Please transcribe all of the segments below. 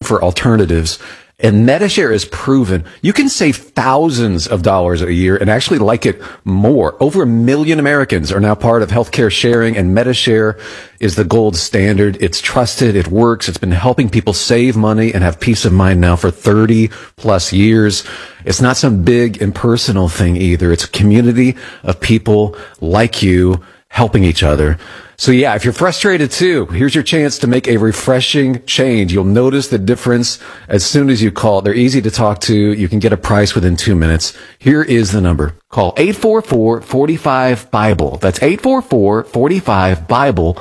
for alternatives. And Medi-Share is proven you can save thousands of dollars a year and actually like it more. Over 1 million Americans are now part of healthcare sharing, and Medi-Share is the gold standard. It's trusted. It works. It's been helping people save money and have peace of mind now for 30 plus years. It's not some big impersonal thing either. It's a community of people like you helping each other. So yeah, if you're frustrated too, here's your chance to make a refreshing change. You'll notice the difference as soon as you call. They're easy to talk to. You can get a price within 2 minutes. Here is the number. Call 844-45-BIBLE. That's 844-45-BIBLE.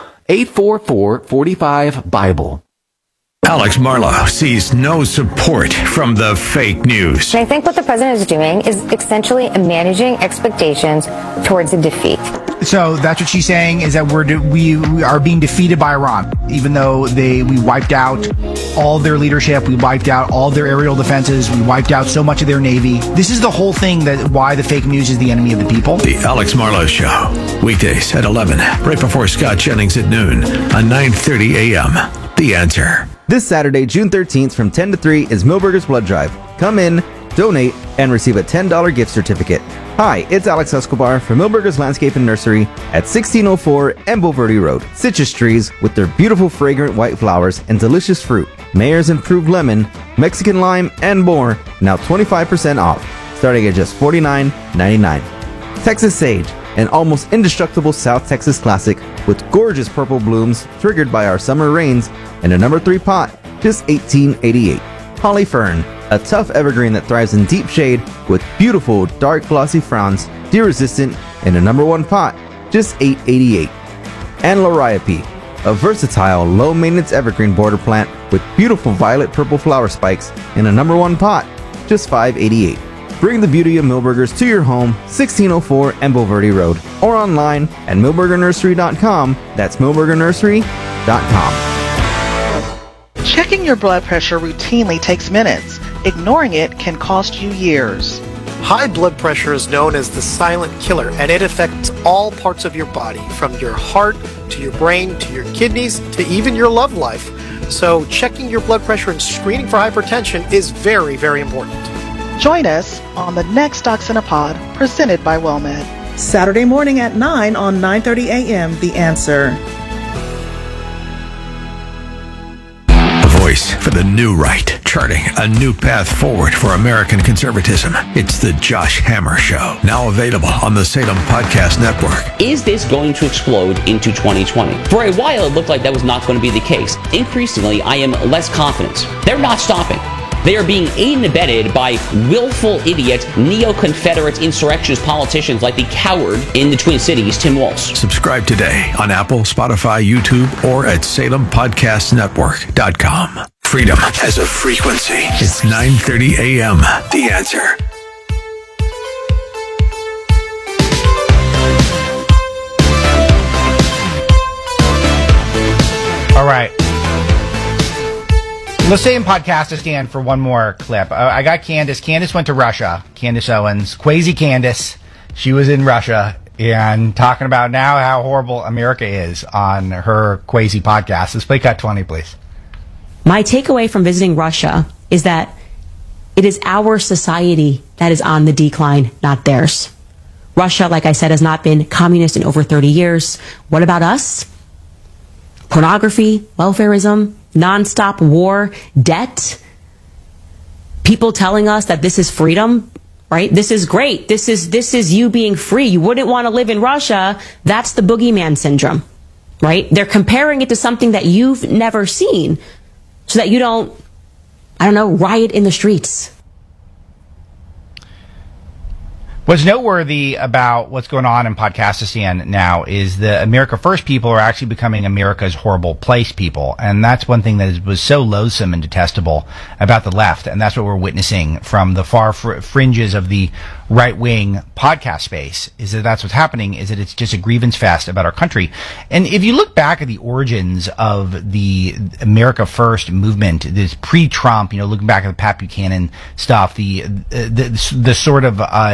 844-45-BIBLE. Alex Marlow sees no support from the fake news. And I think what the president is doing is essentially managing expectations towards a defeat. So that's what she's saying, is that we are being defeated by Iran, even though we wiped out all their leadership, we wiped out all their aerial defenses, we wiped out so much of their navy. This is the whole thing, that why the fake news is the enemy of the people. The Alex Marlow Show, weekdays at 11, right before Scott Jennings at noon on 9:30 a.m. The Answer. This Saturday, June 13th from 10 to 3 is Milberger's Blood Drive. Come in, donate, and receive a $10 gift certificate. Hi, it's Alex Escobar from Milberger's Landscape and Nursery at 1604 Embo Verde Road. Citrus trees with their beautiful fragrant white flowers and delicious fruit. Mayor's Improved Lemon, Mexican Lime, and more, now 25% off, starting at just $49.99. Texas Sage, an almost indestructible South Texas classic with gorgeous purple blooms triggered by our summer rains, and a number 3 pot, just $18.88. Holly Fern, a tough evergreen that thrives in deep shade with beautiful dark glossy fronds, deer resistant, in a number 1 pot, just $8.88. And Liriope, a versatile low maintenance evergreen border plant with beautiful violet purple flower spikes, in a number 1 pot, just $5.88. Bring the beauty of Milberger's to your home, 1604 Embo Verde Road, or online at milbergernursery.com. That's milbergernursery.com. Checking your blood pressure routinely takes minutes. Ignoring it can cost you years. High blood pressure is known as the silent killer, and it affects all parts of your body, from your heart to your brain to your kidneys to even your love life. So checking your blood pressure and screening for hypertension is very, very important. Join us on the next Docs in a Pod, presented by WellMed. Saturday morning at 9 on 9:30 a.m. The Answer. A voice for the new right, charting a new path forward for American conservatism. It's the Josh Hammer Show, now available on the Salem Podcast Network. Is this going to explode into 2020? For a while, it looked like that was not going to be the case. Increasingly, I am less confident. They're not stopping. They are being aided and abetted by willful idiot, neo-Confederate insurrectionist politicians like the coward in the Twin Cities, Tim Walz. Subscribe today on Apple, Spotify, YouTube, or at SalemPodcastNetwork.com. Freedom has a frequency. It's 9:30 a.m. The Answer. All right. Let's stay in Podcastistan for one more clip. I got Candace. Candace went to Russia. Candace Owens. Crazy Candace. She was in Russia and talking about now how horrible America is on her Quasi podcast. Let's play cut 20, please. My takeaway from visiting Russia is that it is our society that is on the decline, not theirs. Russia, like I said, has not been communist in over 30 years. What about us? Pornography, welfarism, nonstop war, debt, people telling us that this is freedom, right? This is great. This is you being free. You wouldn't want to live in Russia. That's the boogeyman syndrome, right? They're comparing it to something that you've never seen so that you don't, riot in the streets. What's noteworthy about what's going on in Podcastistan now is the America First people are actually becoming America's horrible place people. And that's one thing that was so loathsome and detestable about the left. And that's what we're witnessing from the far fringes of the right-wing podcast space, is that that's what's happening, is that it's just a grievance fest about our country. And if you look back at the origins of the America First movement, this pre-Trump, looking back at the Pat Buchanan stuff, the sort of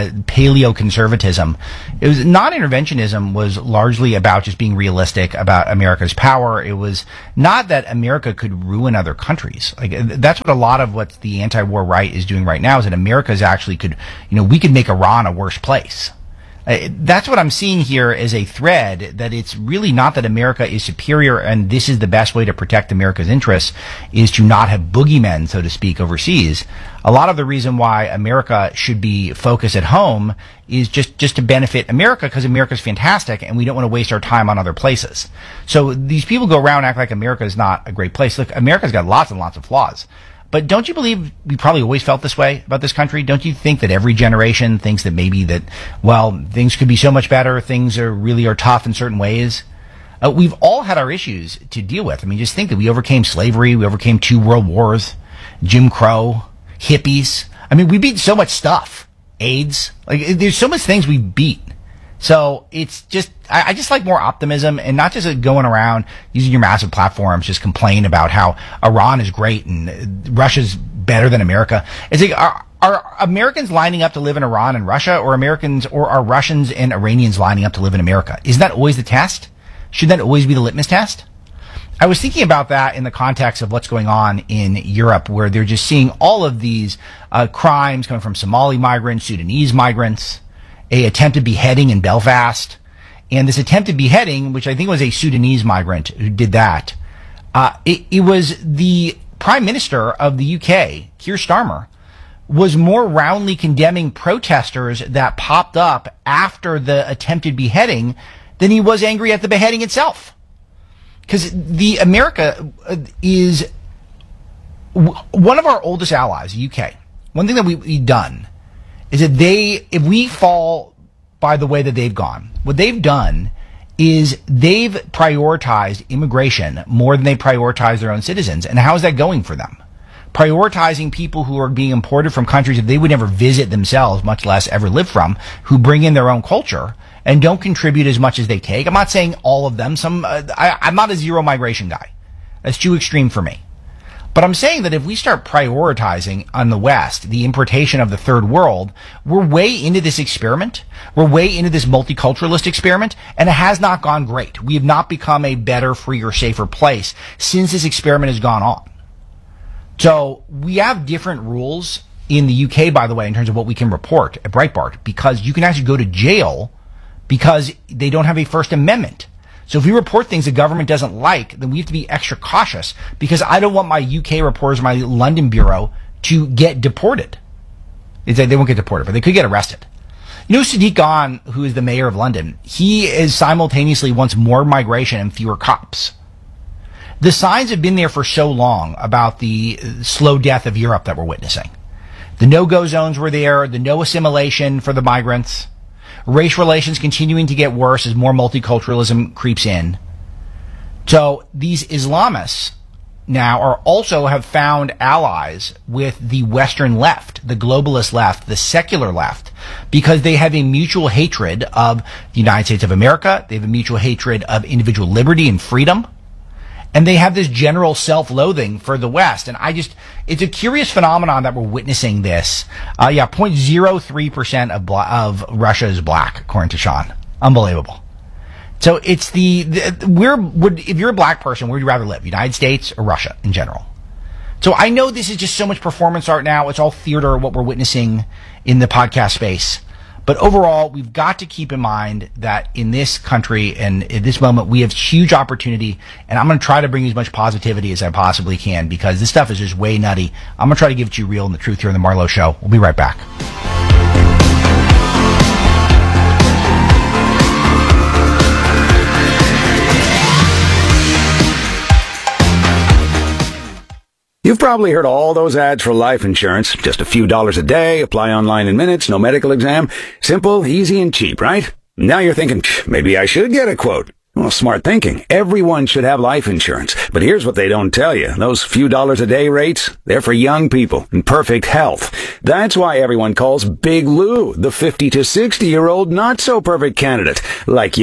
paleoconservatism. It was non-interventionism was largely about just being realistic about America's power. It was not that America could ruin other countries. Like that's what a lot of what the anti-war right is doing right now is that America's actually could, we could make Iran a worse place. That's what I'm seeing here as a thread, that it's really not that America is superior and this is the best way to protect America's interests is to not have boogeymen, so to speak, overseas. A lot of the reason why America should be focused at home is just to benefit America, because America's fantastic and we don't want to waste our time on other places. So these people go around and act like America is not a great place. Look, America's got lots and lots of flaws. But don't you believe we probably always felt this way about this country? Don't you think that every generation thinks that maybe that, things could be so much better, things are tough in certain ways? We've all had our issues to deal with. I mean, just think that we overcame slavery, we overcame 2 world wars, Jim Crow, hippies. I mean, we beat so much stuff. AIDS. Like, there's so much things we beat. So it's just, I just like more optimism and not just going around using your massive platforms, just complain about how Iran is great and Russia's better than America. It's like, are Americans lining up to live in Iran and Russia, or are Russians and Iranians lining up to live in America? Isn't that always the test? Should that always be the litmus test? I was thinking about that in the context of what's going on in Europe, where they're just seeing all of these crimes coming from Somali migrants, Sudanese migrants, a attempted beheading in Belfast. And this attempted beheading, which I think was a Sudanese migrant who did that, it was the Prime Minister of the UK, Keir Starmer, was more roundly condemning protesters that popped up after the attempted beheading than he was angry at the beheading itself. Because America is one of our oldest allies, the UK. One thing that we've done is that if we fall by the way that they've gone, what they've done is they've prioritized immigration more than they prioritize their own citizens. And how is that going for them? Prioritizing people who are being imported from countries that they would never visit themselves, much less ever live from, who bring in their own culture and don't contribute as much as they take. I'm not saying all of them. I'm not a zero migration guy. That's too extreme for me. But I'm saying that if we start prioritizing on the West, the importation of the third world, we're way into this experiment. We're way into this multiculturalist experiment, and it has not gone great. We have not become a better, freer, safer place since this experiment has gone on. So we have different rules in the UK, by the way, in terms of what we can report at Breitbart, because you can actually go to jail because they don't have a First Amendment. So if we report things the government doesn't like, then we have to be extra cautious, because I don't want my UK reporters, my London bureau, to get deported. They won't get deported, but they could get arrested. Sadiq Khan, who is the mayor of London, he is simultaneously wants more migration and fewer cops. The signs have been there for so long about the slow death of Europe that we're witnessing. The no-go zones were there, the no assimilation for the migrants. Race relations continuing to get worse as more multiculturalism creeps in. So these Islamists now also have found allies with the Western left, the globalist left, the secular left, because they have a mutual hatred of the United States of America. They have a mutual hatred of individual liberty and freedom. And they have this general self-loathing for the West. And it's a curious phenomenon that we're witnessing this. 0.03% of Russia is black, according to Sean. Unbelievable. So it's if you're a black person, where would you rather live? United States or Russia in general? So I know this is just so much performance art now. It's all theater, what we're witnessing in the podcast space. But overall, we've got to keep in mind that in this country and at this moment, we have huge opportunity. And I'm going to try to bring you as much positivity as I possibly can, because this stuff is just way nutty. I'm going to try to give it to you real and the truth here in the Marlowe Show. We'll be right back. You've probably heard all those ads for life insurance. Just a few dollars a day, apply online in minutes, no medical exam. Simple, easy, and cheap, right? Now you're thinking, maybe I should get a quote. Well, smart thinking. Everyone should have life insurance. But here's what they don't tell you. Those few dollars a day rates, they're for young people in perfect health. That's why everyone calls Big Lou the 50 to 60-year-old not-so-perfect candidate, like you.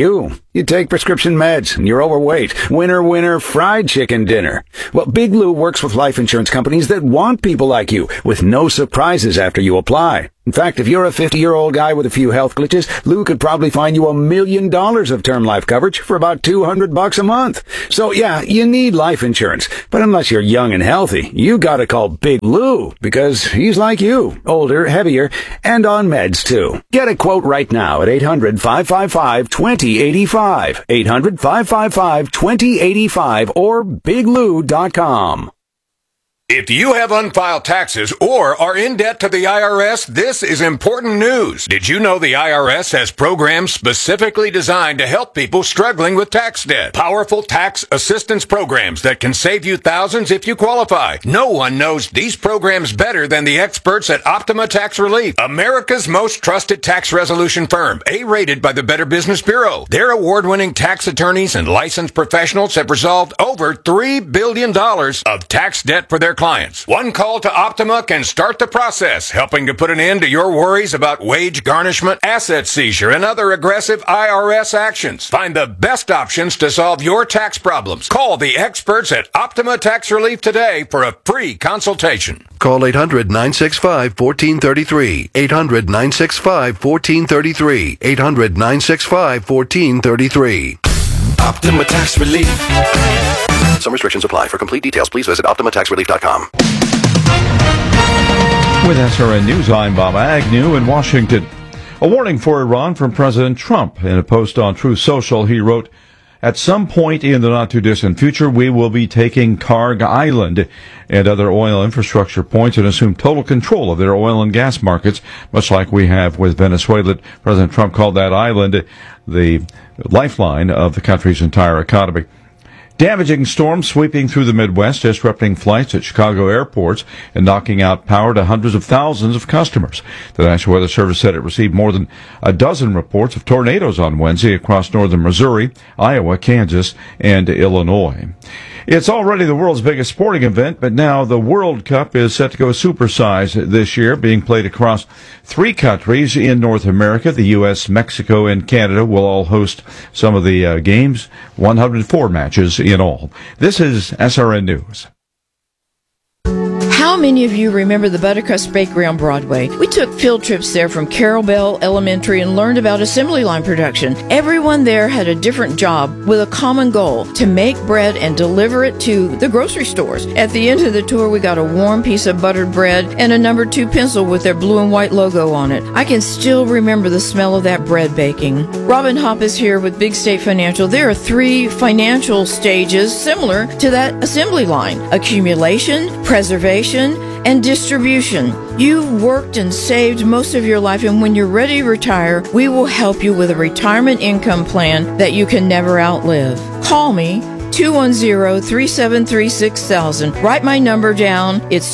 You take prescription meds and you're overweight. Winner, winner, fried chicken dinner. Well, Big Lou works with life insurance companies that want people like you with no surprises after you apply. In fact, if you're a 50-year-old guy with a few health glitches, Lou could probably find you $1 million of term life coverage for about $200 a month. So yeah, you need life insurance. But unless you're young and healthy, you gotta call Big Lou because he's like you, older, heavier, and on meds too. Get a quote right now at 800-555-2085. 800-555-2085 or biglou.com. If you have unfiled taxes or are in debt to the IRS, this is important news. Did you know the IRS has programs specifically designed to help people struggling with tax debt? Powerful tax assistance programs that can save you thousands if you qualify. No one knows these programs better than the experts at Optima Tax Relief, America's most trusted tax resolution firm, A-rated by the Better Business Bureau. Their award-winning tax attorneys and licensed professionals have resolved over $3 billion of tax debt for their clients. One call to Optima can start the process, helping to put an end to your worries about wage garnishment, asset seizure, and other aggressive IRS actions. Find the best options to solve your tax problems. Call the experts at Optima Tax Relief today for a free consultation. Call 800-965-1433. 800-965-1433. 800-965-1433. Optima Tax Relief. Some restrictions apply. For complete details, please visit OptimaTaxRelief.com. With SRN News, I'm Bob Agnew in Washington. A warning for Iran from President Trump. In a post on Truth Social, he wrote, "At some point in the not-too-distant future, we will be taking Karg Island and other oil infrastructure points and assume total control of their oil and gas markets, much like we have with Venezuela." President Trump called that island the lifeline of the country's entire economy. Damaging storms sweeping through the Midwest, disrupting flights at Chicago airports and knocking out power to hundreds of thousands of customers. The National Weather Service said it received more than a dozen reports of tornadoes on Wednesday across northern Missouri, Iowa, Kansas, and Illinois. It's already the world's biggest sporting event, but now the World Cup is set to go supersized this year, being played across 3 countries in North America. The U.S., Mexico, and Canada will all host some of the games, 104 matches in all. This is SRN News. How many of you remember the Buttercrust Bakery on Broadway? We took field trips there from Carroll Bell Elementary and learned about assembly line production. Everyone there had a different job with a common goal, to make bread and deliver it to the grocery stores. At the end of the tour, we got a warm piece of buttered bread and a number 2 pencil with their blue and white logo on it. I can still remember the smell of that bread baking. Robin Hopp is here with Big State Financial. There are 3 financial stages similar to that assembly line: accumulation, preservation, and distribution. You've worked and saved most of your life, and when you're ready to retire, we will help you with a retirement income plan that you can never outlive. Call me, 210-373-6000. Write my number down. It's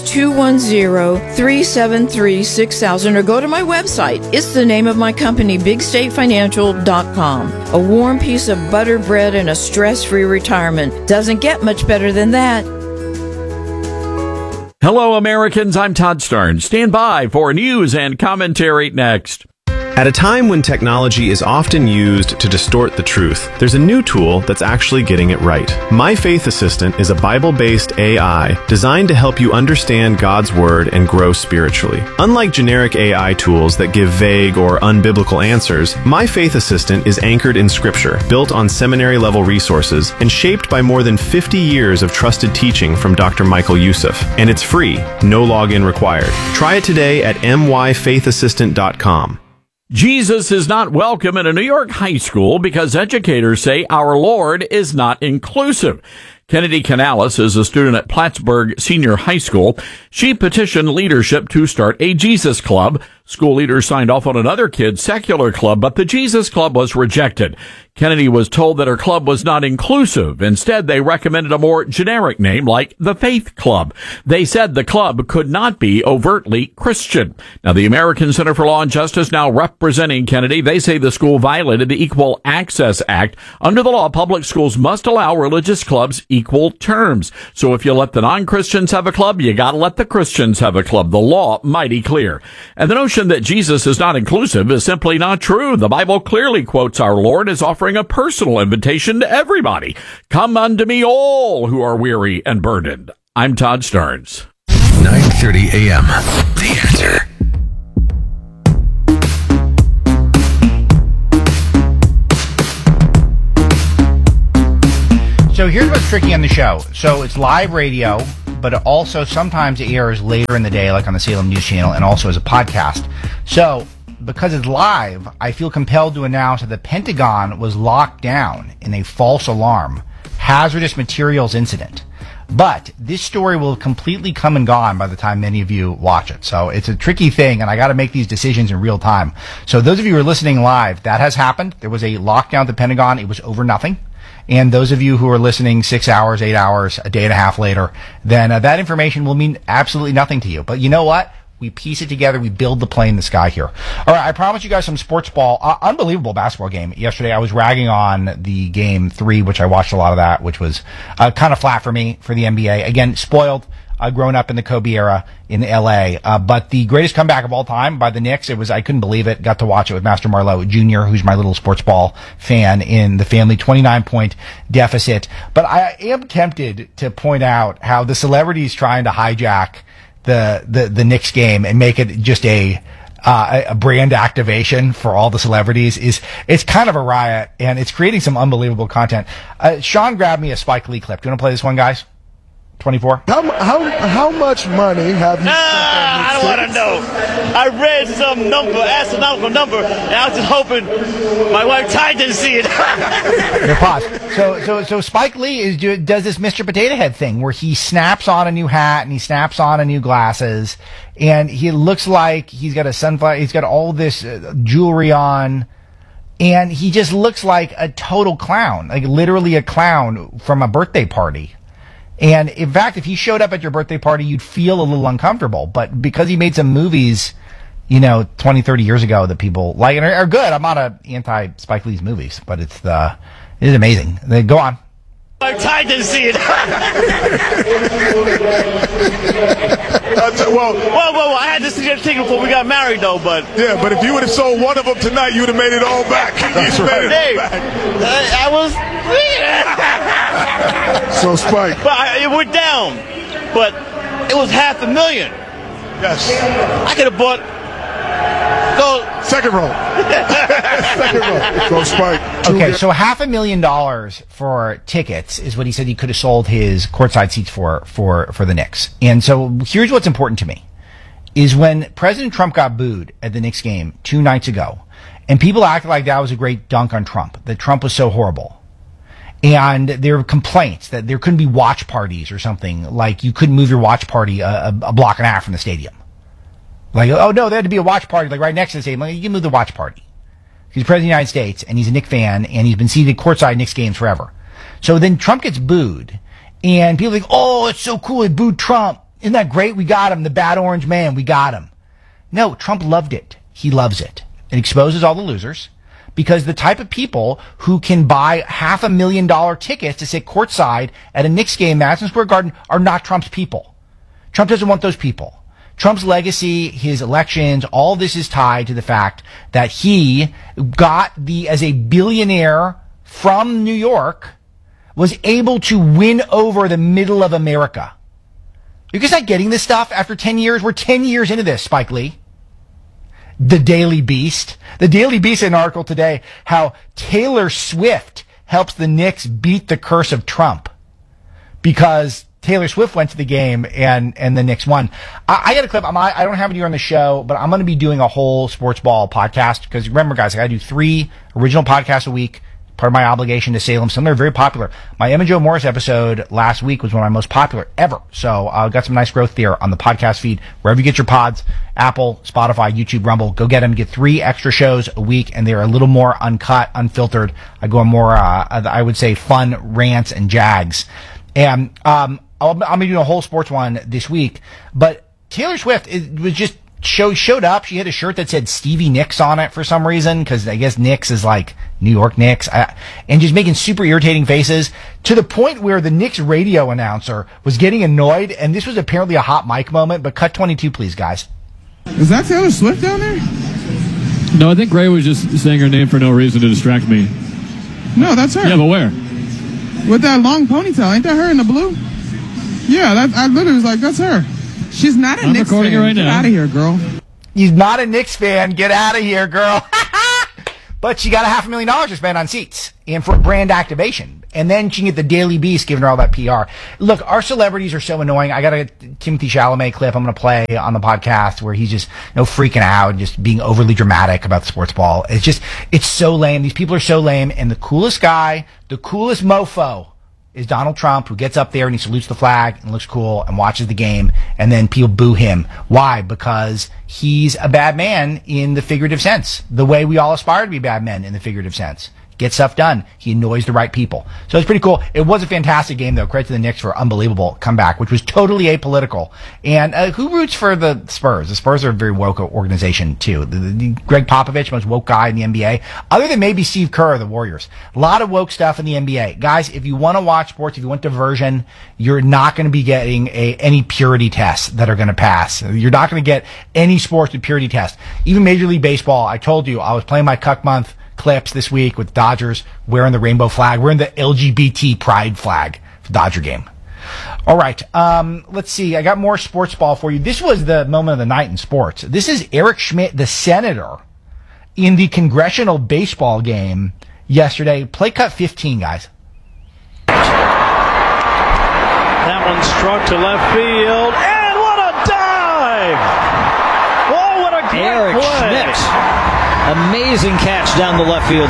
210-373-6000, or go to my website. It's the name of my company, BigStateFinancial.com. A warm piece of buttered bread and a stress-free retirement. Doesn't get much better than that. Hello, Americans. I'm Todd Starnes. Stand by for news and commentary next. At a time when technology is often used to distort the truth, there's a new tool that's actually getting it right. My Faith Assistant is a Bible-based AI designed to help you understand God's Word and grow spiritually. Unlike generic AI tools that give vague or unbiblical answers, My Faith Assistant is anchored in Scripture, built on seminary-level resources, and shaped by more than 50 years of trusted teaching from Dr. Michael Youssef. And it's free, no login required. Try it today at myfaithassistant.com. Jesus is not welcome in a New York high school because educators say our Lord is not inclusive. Kennedy Canales is a student at Plattsburgh Senior High School. She petitioned leadership to start a Jesus Club. School leaders signed off on another kid's secular club, but the Jesus Club was rejected. Kennedy was told that her club was not inclusive. Instead, they recommended a more generic name like the Faith Club. They said the club could not be overtly Christian. Now, the American Center for Law and Justice now representing Kennedy. They say the school violated the Equal Access Act. Under the law, public schools must allow religious clubs equal terms. So if you let the non-Christians have a club, you gotta let the Christians have a club. The law, mighty clear. And the notion notion that Jesus is not inclusive is simply not true. The Bible clearly quotes our Lord as offering a personal invitation to everybody. Come unto me all who are weary and burdened. I'm Todd Starnes. 9:30 a.m. The Answer. So here's what's tricky on the show. So it's live radio, but it also sometimes airs later in the day, like on the Salem News Channel, and also as a podcast. So because it's live, I feel compelled to announce that the Pentagon was locked down in a false alarm hazardous materials incident. But this story will have completely come and gone by the time many of you watch it. So it's a tricky thing, and I got to make these decisions in real time. So those of you who are listening live, that has happened. There was a lockdown at the Pentagon. It was over nothing. And those of you who are listening 6 hours, 8 hours, a day and a half later, then that information will mean absolutely nothing to you. But you know what? We piece it together. We build the plane in the sky here. All right, I promised you guys some sports ball. Unbelievable basketball game yesterday. I was ragging on the game 3, which I watched a lot of that, which was kind of flat for me for the NBA. Again, spoiled. Grown up in the Kobe era in LA. But the greatest comeback of all time by the Knicks, I couldn't believe it. Got to watch it with Master Marlowe Jr., who's my little sports ball fan in the family, 29-point deficit. But I am tempted to point out how the celebrities trying to hijack the Knicks game and make it just a brand activation for all the celebrities it's kind of a riot, and it's creating some unbelievable content. Sean grabbed me a Spike Lee clip. Do you want to play this one, guys? 24. How much money have you spent on I don't want to know. I read some astronomical number, and I was just hoping my wife Ty didn't see it. Here, pause. So Spike Lee does this Mr. Potato Head thing where he snaps on a new hat and he snaps on a new glasses, and he looks like he's got a sunflower. He's got all this jewelry on, and he just looks like a total clown, like literally a clown from a birthday party. And in fact, if he showed up at your birthday party, you'd feel a little uncomfortable. But because he made some movies, 20, 30 years ago that people like and are good. I'm not anti Spike Lee's movies, but it is amazing. Go on. My Ty didn't see it. Well, I had to see that ticket before we got married, though. But yeah, but if you would have sold one of them tonight, you would have made it all back. That's right. Hey, I was. So Spike, but it went down, but it was $500,000. Yes, I could have bought. Second row. Second row. Go Spike. Okay, so $500,000 for tickets is what he said he could have sold his courtside seats for the Knicks. And so here's what's important to me, is when President Trump got booed at the Knicks game 2 nights ago, and people acted like that was a great dunk on Trump, that Trump was so horrible. And there were complaints that there couldn't be watch parties or something, like you couldn't move your watch party a block and a half from the stadium. Like, oh no, there had to be a watch party like right next to the stadium. Like, you can move the watch party. He's president of the United States, and he's a Knicks fan, and he's been seated courtside Knicks games forever. So then Trump gets booed, and people are like, oh, it's so cool, they booed Trump. Isn't that great? We got him, the bad orange man, we got him. No, Trump loved it. He loves it. It exposes all the losers, because the type of people who can buy $500,000 tickets to sit courtside at a Knicks game, Madison Square Garden, are not Trump's people. Trump doesn't want those people. Trump's legacy, his elections, all this is tied to the fact that he got as a billionaire from New York, was able to win over the middle of America. You guys not getting this stuff after 10 years? We're 10 years into this, Spike Lee. The Daily Beast. The Daily Beast had an article today how Taylor Swift helps the Knicks beat the curse of Trump because Taylor Swift went to the game and the Knicks won. I got a clip. I don't have it here on the show, but I'm going to be doing a whole sports ball podcast because remember, guys, I got to do 3 original podcasts a week. Part of my obligation to Salem. Some of them are very popular. My Emma Joe Morris episode last week was one of my most popular ever. So I've got some nice growth there on the podcast feed. Wherever you get your pods, Apple, Spotify, YouTube, Rumble, go get them. Get 3 extra shows a week, and they're a little more uncut, unfiltered. I go on more, I would say, fun rants and jags. And I'll be doing a whole sports one this week. But Taylor Swift was just showed up. She had a shirt that said Stevie Nicks on it for some reason, because I guess Knicks is like New York Knicks, and just making super irritating faces to the point where the Knicks radio announcer was getting annoyed, and this was apparently a hot mic moment. But cut 22, please, guys. Is that Taylor Swift down there? No, I think Gray was just saying her name for no reason to distract me. No, that's her. Yeah, but where? With that long ponytail. Ain't that her in the blue? Yeah, I literally was like, that's her. She's not a Knicks fan. Recording it right now. Get out of here, girl. He's not a Knicks fan. Get out of here, girl. But she got $500,000 to spend on seats and for brand activation. And then she can get the Daily Beast giving her all that PR. Look, our celebrities are so annoying. I got a Timothée Chalamet clip I'm going to play on the podcast where he's just freaking out and just being overly dramatic about the sports ball. It's so lame. These people are so lame. And the coolest guy, the coolest mofo is Donald Trump, who gets up there and he salutes the flag and looks cool and watches the game, and then people boo him. Why? Because he's a bad man in the figurative sense, the way we all aspire to be bad men in the figurative sense. Get stuff done. He annoys the right people. So it's pretty cool. It was a fantastic game, though. Credit to the Knicks for unbelievable comeback, which was totally apolitical. And who roots for the Spurs? The Spurs are a very woke organization, too. Greg Popovich, most woke guy in the NBA, other than maybe Steve Kerr of the Warriors. A lot of woke stuff in the NBA. Guys, if you want to watch sports, if you want diversion, you're not going to be getting any purity tests that are going to pass. You're not going to get any sports with purity tests. Even Major League Baseball, I told you, I was playing my Cuck Month clips this week with Dodgers wearing the rainbow flag, wearing the LGBT pride flag for the Dodger game. All right, let's see. I got more sports ball for you. This was the moment of the night in sports. This is Eric Schmidt, the senator, in the congressional baseball game yesterday. Play cut 15, guys. That one struck to left field, and what a dive! Oh, what a great Eric play! Schmidt. Amazing catch down the left field.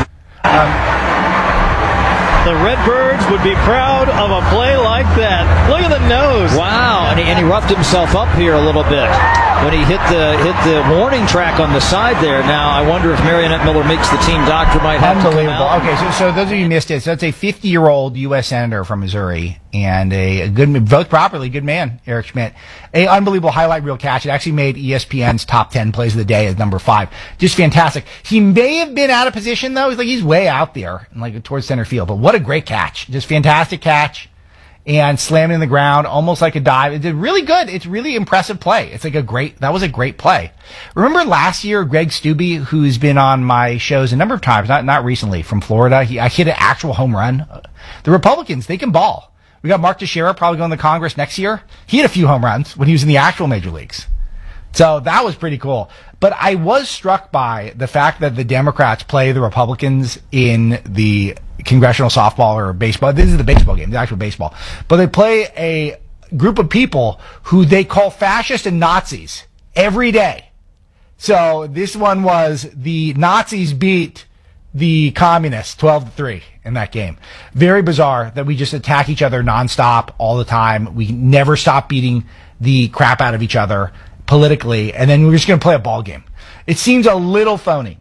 The Redbirds would be proud of a play like that. Look at the nose. Wow, and he roughed himself up here a little bit when he hit the warning track on the side there. Now, I wonder if Marionette Miller makes the team. Doctor might have Unbelievable. to come out. Okay, so those of you who missed it, so that's a 50-year-old U.S. senator from Missouri and a good, vote properly, good man, Eric Schmidt. A unbelievable highlight reel catch. It actually made ESPN's top 10 plays of the day as number 5. Just fantastic. He may have been out of position, though. He's way out there, towards center field. But what a great catch. Just fantastic catch. And slamming in the ground, almost like a dive. It's really good. It's really impressive play. That was a great play. Remember last year, Greg Stubbe, who's been on my shows a number of times, not recently, from Florida. I hit an actual home run. The Republicans, they can ball. We got Mark Teixeira probably going to Congress next year. He had a few home runs when he was in the actual major leagues. So that was pretty cool. But I was struck by the fact that the Democrats play the Republicans in the congressional softball or baseball. This is the baseball game, the actual baseball. But they play a group of people who they call fascists and Nazis every day. So this one was the Nazis beat the communists 12-3 in that game. Very bizarre that we just attack each other nonstop all the time. We never stop beating the crap out of each other politically, and then we're just going to play a ball game. It seems a little phony.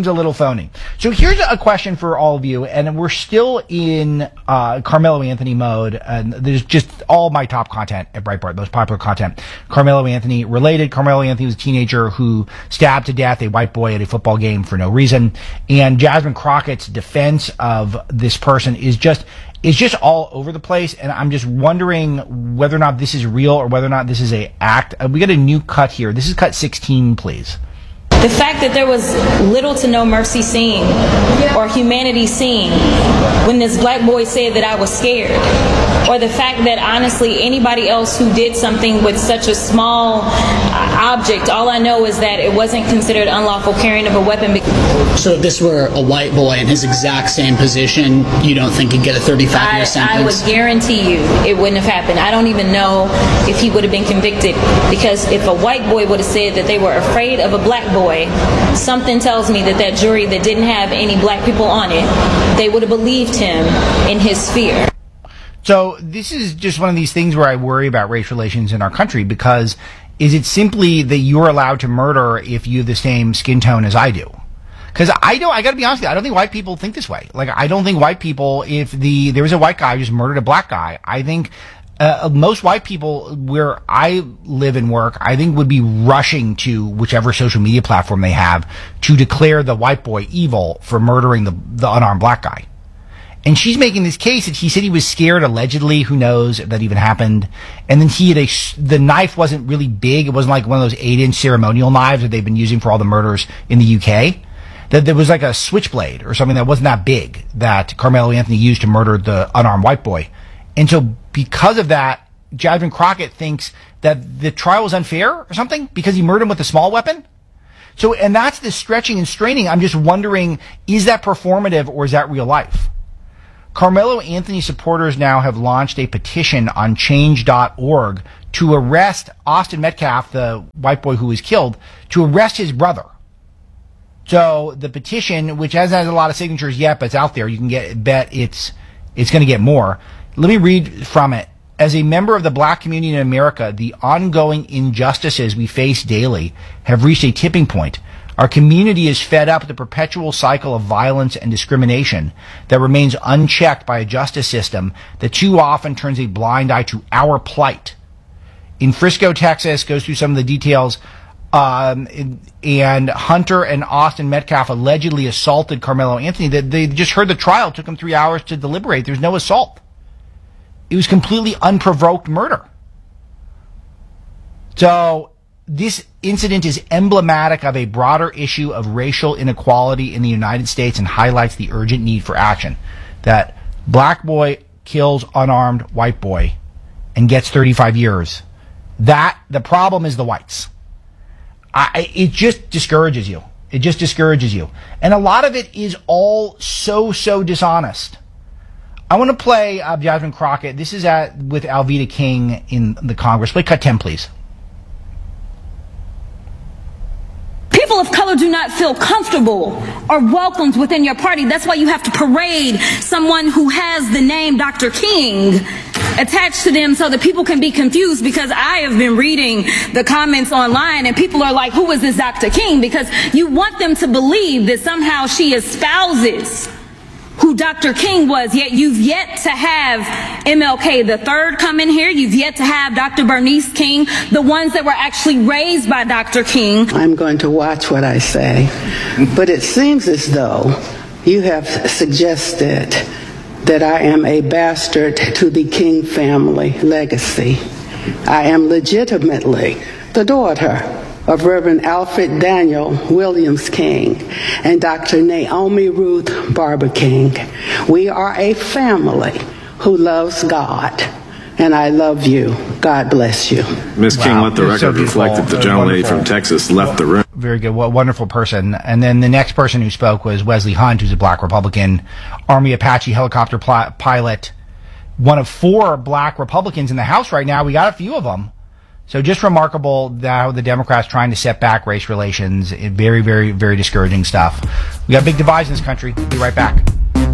So here's a question for all of you, and we're still in Carmelo Anthony mode, and there's just all my top content at Breitbart, most popular content. Carmelo Anthony related. Carmelo Anthony was a teenager who stabbed to death a white boy at a football game for no reason, and Jasmine Crockett's defense of this person is just all over the place, and I'm just wondering whether or not this is real or whether or not this is a act. We got a new cut here. This is cut 16, please. The fact that there was little to no mercy seen or humanity seen when this black boy said that I was scared, or the fact that honestly anybody else who did something with such a small object, all I know is that it wasn't considered unlawful carrying of a weapon. So if this were a white boy in his exact same position, you don't think he'd get a 35-year sentence? I would guarantee you it wouldn't have happened. I don't even know if he would have been convicted, because if a white boy would have said that they were afraid of a black boy, something tells me that jury that didn't have any black people on it, they would have believed him in his fear. So this is just one of these things where I worry about race relations in our country, because is it simply that you're allowed to murder if you have the same skin tone as I do? Because I gotta be honest with you, I don't think white people think this way. I don't think white people, if there was a white guy who just murdered a black guy, I think most white people where I live and work, I think would be rushing to whichever social media platform they have to declare the white boy evil for murdering the unarmed black guy. And she's making this case that he said he was scared, allegedly. Who knows if that even happened? And then the knife wasn't really big. It wasn't like one of those 8-inch ceremonial knives that they've been using for all the murders in the UK. That there was like a switchblade or something that wasn't that big that Carmelo Anthony used to murder the unarmed white boy. And so because of that, Jasmine Crockett thinks that the trial was unfair or something because he murdered him with a small weapon. So, and that's the stretching and straining. I'm just wondering, is that performative or is that real life? Carmelo Anthony supporters now have launched a petition on change.org to arrest Austin Metcalf, the white boy who was killed, to arrest his brother. So the petition, which hasn't had a lot of signatures yet, but it's out there, you can bet it's going to get more. Let me read from it. As a member of the black community in America, the ongoing injustices we face daily have reached a tipping point. Our community is fed up with the perpetual cycle of violence and discrimination that remains unchecked by a justice system that too often turns a blind eye to our plight. In Frisco, Texas, goes through some of the details, and Hunter and Austin Metcalf allegedly assaulted Carmelo Anthony. They just heard the trial. It took them 3 hours to deliberate. There's no assault. It was completely unprovoked murder. So this incident is emblematic of a broader issue of racial inequality in the United States and highlights the urgent need for action. That black boy kills unarmed white boy and gets 35 years. That the problem is the whites. It just discourages you. It just discourages you. And a lot of it is all so dishonest. I want to play Jasmine Crockett. This is with Alveda King in the Congress. Play cut 10, please. People of color do not feel comfortable or welcomed within your party. That's why you have to parade someone who has the name Dr. King attached to them so that people can be confused, because I have been reading the comments online and people are like, who is this Dr. King? Because you want them to believe that somehow she espouses who Dr. King was, yet you've yet to have MLK III come in here. You've yet to have Dr. Bernice King, the ones that were actually raised by Dr. King. I'm going to watch what I say, but it seems as though you have suggested that I am a bastard to the King family legacy. I am legitimately the daughter of Reverend Alfred Daniel Williams King and Dr. Naomi Ruth Barber King. We are a family who loves God, and I love you. God bless you. Ms. King, let the record reflect that the gentlelady from Texas left the room. Very good. What a wonderful person. And then the next person who spoke was Wesley Hunt, who's a black Republican, Army Apache helicopter pilot, one of 4 black Republicans in the House right now. We got a few of them. So just remarkable that the Democrats trying to set back race relations. Very, very, very discouraging stuff. We got big divides in this country. We'll be right back.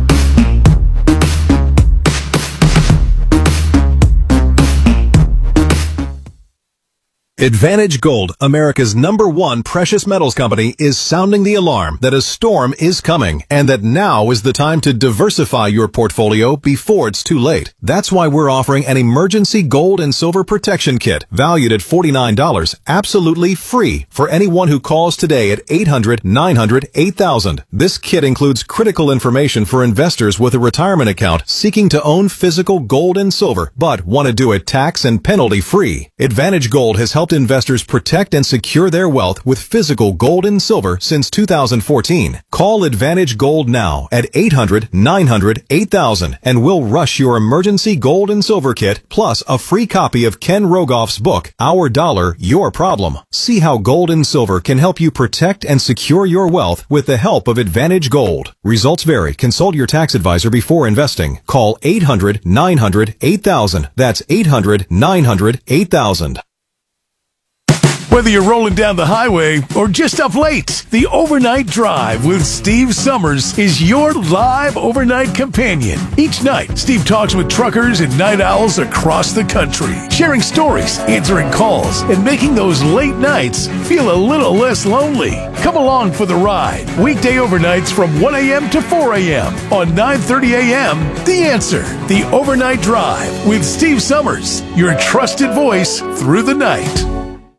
Advantage Gold, America's #1 precious metals company, is sounding the alarm that a storm is coming and that now is the time to diversify your portfolio before it's too late. That's why we're offering an emergency gold and silver protection kit valued at $49, absolutely free for anyone who calls today at 800-900-8000. This kit includes critical information for investors with a retirement account seeking to own physical gold and silver but want to do it tax and penalty free. Advantage Gold has helped investors protect and secure their wealth with physical gold and silver since 2014. Call Advantage Gold now at 800-900-8000 and we'll rush your emergency gold and silver kit plus a free copy of Ken Rogoff's book, Our Dollar, Your Problem. See how gold and silver can help you protect and secure your wealth with the help of Advantage Gold. Results vary. Consult your tax advisor before investing. Call 800-900-8000. That's 800-900-8000. Whether you're rolling down the highway or just up late, the Overnight Drive with Steve Summers is your live overnight companion. Each night, Steve talks with truckers and night owls across the country, sharing stories, answering calls, and making those late nights feel a little less lonely. Come along for the ride. Weekday overnights from 1 a.m. to 4 a.m. on 9:30 a.m. The Answer, the Overnight Drive with Steve Summers, your trusted voice through the night.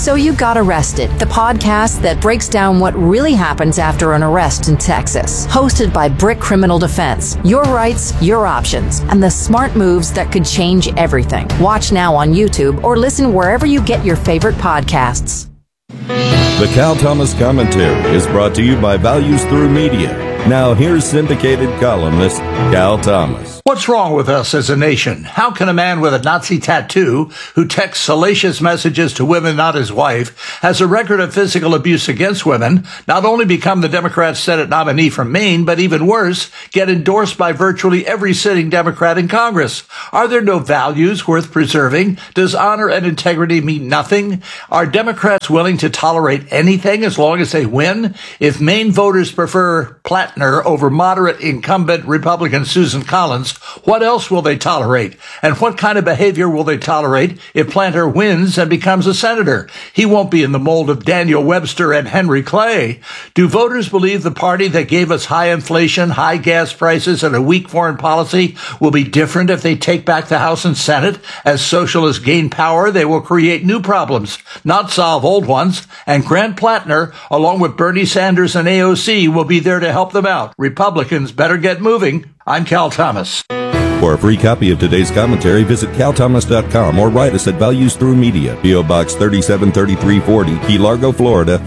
So You Got Arrested, the podcast that breaks down what really happens after an arrest in Texas. Hosted by Brick Criminal Defense. Your rights, your options, and the smart moves that could change everything. Watch now on YouTube or listen wherever you get your favorite podcasts. The Cal Thomas Commentary is brought to you by Values Through Media. Now here's syndicated columnist Cal Thomas. What's wrong with us as a nation? How can a man with a Nazi tattoo who texts salacious messages to women not his wife, has a record of physical abuse against women, not only become the Democrat Senate nominee from Maine, but even worse, get endorsed by virtually every sitting Democrat in Congress? Are there no values worth preserving? Does honor and integrity mean nothing? Are Democrats willing to tolerate anything as long as they win? If Maine voters prefer Plattner over moderate incumbent Republican Susan Collins, what else will they tolerate? And what kind of behavior will they tolerate if Plattner wins and becomes a senator? He won't be in the mold of Daniel Webster and Henry Clay. Do voters believe the party that gave us high inflation, high gas prices, and a weak foreign policy will be different if they take back the House and Senate? As socialists gain power, they will create new problems, not solve old ones. And Grant Plattner, along with Bernie Sanders and AOC, will be there to help them out. Republicans better get moving. I'm Cal Thomas. For a free copy of today's commentary, visit calthomas.com or write us at Values Through Media, P.O. Box 373340, Key Largo, Florida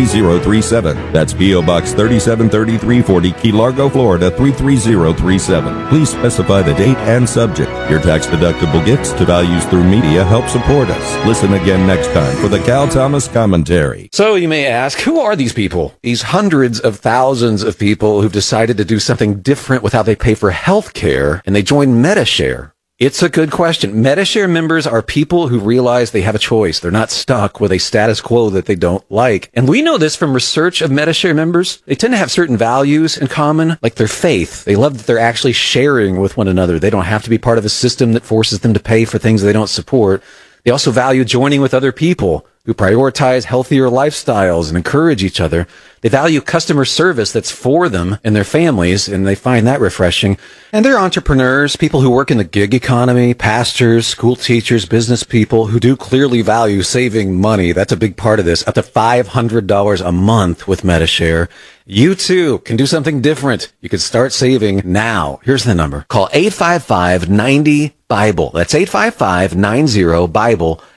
33037. That's P.O. Box 373340, Key Largo, Florida 33037. Please specify the date and subject. Your tax-deductible gifts to Values Through Media help support us. Listen again next time for the Cal Thomas Commentary. So you may ask, who are these people? These hundreds of thousands of people who've decided to do something different with how they pay for health care, and they join MediShare. It's a good question. MediShare members are people who realize they have a choice. They're not stuck with a status quo that they don't like. And we know this from research of MediShare members. They tend to have certain values in common, like their faith. They love that they're actually sharing with one another. They don't have to be part of a system that forces them to pay for things they don't support. They also value joining with other people who prioritize healthier lifestyles and encourage each other. They value customer service that's for them and their families, and they find that refreshing. And they're entrepreneurs, people who work in the gig economy, pastors, school teachers, business people who do clearly value saving money. That's a big part of this. Up to $500 a month with MediShare. You too can do something different. You can start saving now. Here's the number. Call 855-90-BIBLE. That's 855-90-BIBLE.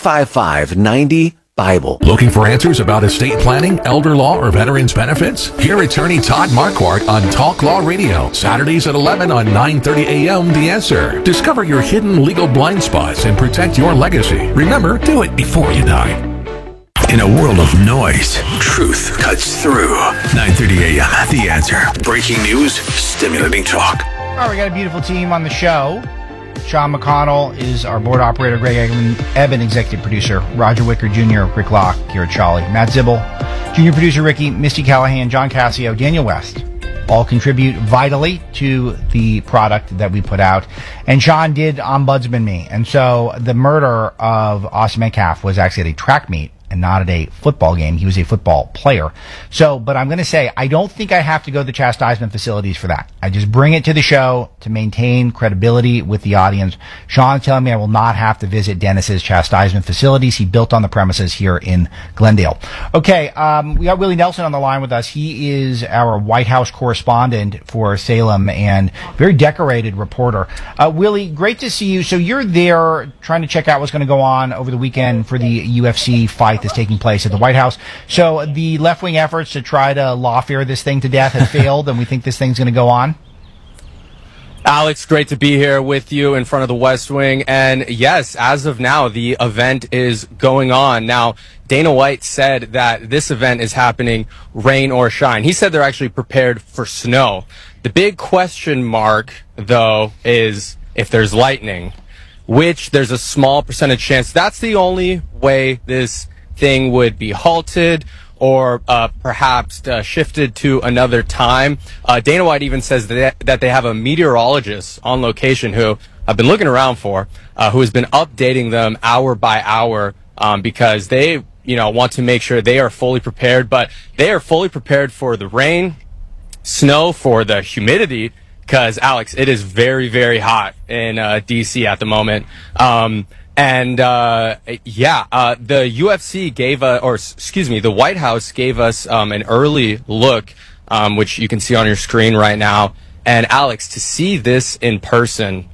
855-90-BIBLE. Looking for answers about estate planning, elder law, or veterans benefits? Hear attorney Todd Marquardt on Talk Law Radio, Saturdays at 11 on 9:30 a.m. The Answer. Discover your hidden legal blind spots and protect your legacy. Remember, do it before you die. In a world of noise, truth cuts through. 9:30 a.m. The Answer. Breaking news, stimulating talk. All right, we got a beautiful team on the show. Sean McConnell is our board operator, Greg Eben, executive producer, Roger Wicker Jr., Rick Locke, Garrett Charlie, Matt Zibble, junior producer Ricky, Misty Callahan, John Cassio, Daniel West, all contribute vitally to the product that we put out. And Sean did ombudsman me. And so the murder of Austin Metcalf was actually at a track meet and not at a football game. He was a football player. So, but I'm going to say, I don't think I have to go to the chastisement facilities for that. I just bring it to the show to maintain credibility with the audience. Sean's telling me I will not have to visit Dennis's chastisement facilities. He built on the premises here in Glendale. Okay, we got Willie Nelson on the line with us. He is our White House correspondent for Salem and very decorated reporter. Willie, great to see you. So you're there trying to check out what's going to go on over the weekend for the UFC fight that's taking place at the White House. So the left-wing efforts to try to lawfare this thing to death have failed, and we think this thing's going to go on? Alex, great to be here with you in front of the West Wing. And yes, as of now, the event is going on. Now, Dana White said that this event is happening rain or shine. He said they're actually prepared for snow. The big question mark, though, is if there's lightning, which there's a small percentage chance. That's the only way this thing would be halted or perhaps shifted to another time. Dana White even says that they have a meteorologist on location who I've been looking around for, who has been updating them hour by hour because they, want to make sure they are fully prepared. But they are fully prepared for the rain, snow, for the humidity, because, Alex, it is very, very hot in D.C. at the moment. And the UFC the White House gave us an early look, which you can see on your screen right now. And Alex, to see this in person,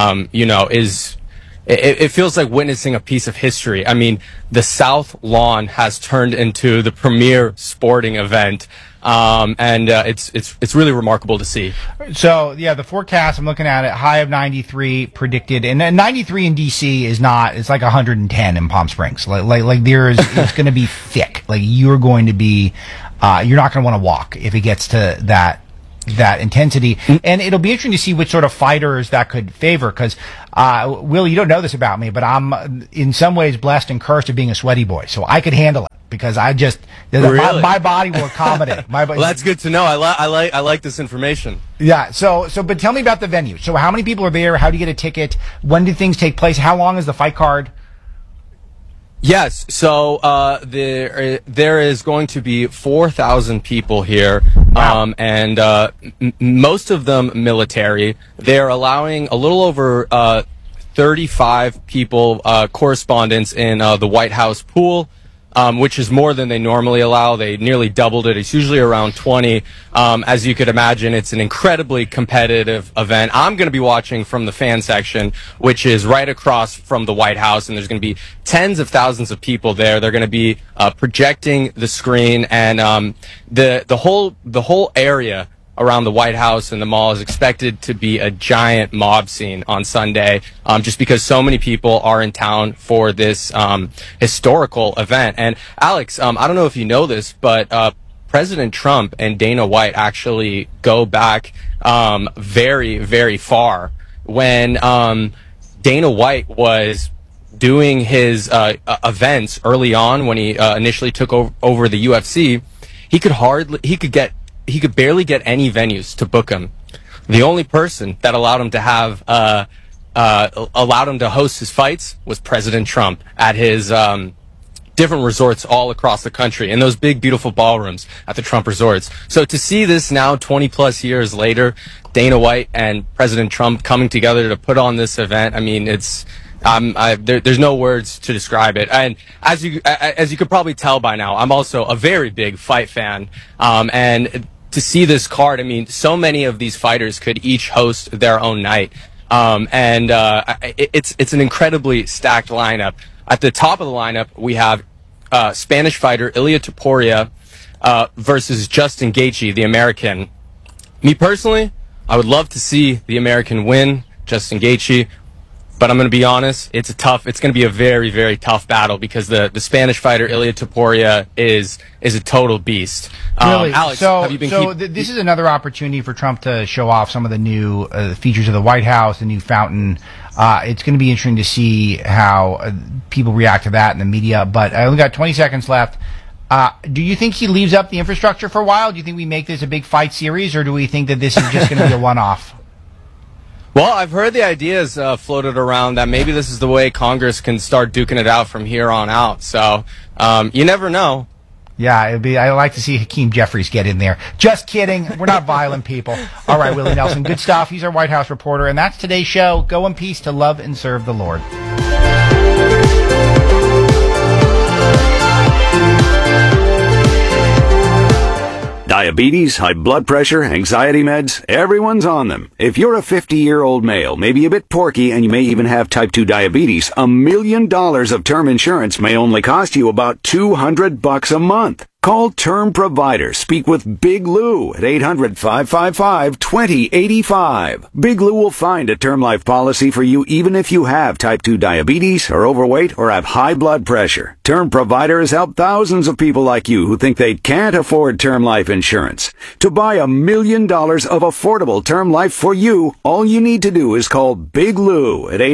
it feels like witnessing a piece of history. I mean, the South Lawn has turned into the premier sporting event. It's really remarkable to see. So yeah, the forecast, I'm looking at it, high of 93 predicted, and 93 in DC is not, it's like 110 in Palm Springs. Like there is, it's going to be thick. Like you're going to be, you're not going to want to walk if it gets to that intensity. And it'll be interesting to see which sort of fighters that could favor, because Will, you don't know this about me, but I'm in some ways blessed and cursed of being a sweaty boy, so I could handle it because I just really? my body will accommodate. Well, that's good to know. I like this information. Yeah. So but tell me about the venue. So how many people are there? How do you get a ticket? When do things take place? How long is the fight card? Yes, so there is going to be 4,000 people here, wow. And most of them military. They're allowing a little over 35 people, correspondents in the White House pool, which is more than they normally allow. They nearly doubled it. It's usually around 20. As you could imagine, it's an incredibly competitive event. I'm going to be watching from the fan section, which is right across from the White House, and there's going to be tens of thousands of people there. They're going to be projecting the screen, and the whole area around the White House and the mall is expected to be a giant mob scene on Sunday, just because so many people are in town for this historical event. And Alex, I don't know if you know this, but President Trump and Dana White actually go back very, very far. When Dana White was doing his events early on, when he initially took over the UFC, he could barely get any venues to book him. The only person that allowed him to have allowed him to host his fights was President Trump at his different resorts all across the country, in those big, beautiful ballrooms at the Trump resorts. So to see this now, 20 plus years later, Dana White and President Trump coming together to put on this event, I mean, it's there's no words to describe it. And as you could probably tell by now, I'm also a very big fight fan, and to see this card, I mean, so many of these fighters could each host their own night. It's an incredibly stacked lineup. At the top of the lineup, we have Spanish fighter Ilia Topuria versus Justin Gaethje, the American. Me personally, I would love to see the American win, Justin Gaethje. But I'm going to be honest, it's going to be a very, very tough battle, because the Spanish fighter Ilia Topuria is a total beast. Really? Alex, have you been this is another opportunity for Trump to show off some of the new features of the White House, the new fountain. It's going to be interesting to see how people react to that in the media. But I only got 20 seconds left. Do you think he leaves up the infrastructure for a while? Do you think we make this a big fight series, or do we think that this is just going to be a one-off? Well, I've heard the ideas floated around that maybe this is the way Congress can start duking it out from here on out. So you never know. Yeah, I'd like to see Hakeem Jeffries get in there. Just kidding. We're not violent people. All right, Willie Nelson, good stuff. He's our White House reporter, and that's today's show. Go in peace to love and serve the Lord. Diabetes, high blood pressure, anxiety meds, everyone's on them. If you're a 50-year-old male, maybe a bit porky, and you may even have type 2 diabetes, $1 million of term insurance may only cost you about $200 a month. Call Term Provider. Speak with Big Lou at 800-555-2085. Big Lou will find a term life policy for you even if you have type 2 diabetes, are overweight, or have high blood pressure. Term Provider has helped thousands of people like you who think they can't afford term life insurance. To buy $1 million of affordable term life for you, all you need to do is call Big Lou at